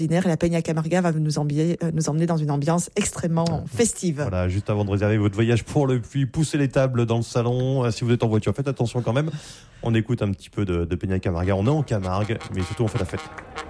Et la Peña Camarga va nous emmener dans une ambiance extrêmement festive. Voilà, juste avant de réserver votre voyage pour le Puy, poussez les tables dans le salon. Si vous êtes en voiture, faites attention quand même. On écoute un petit peu de Peña Camarga. On est en Camargue, mais surtout on fait la fête.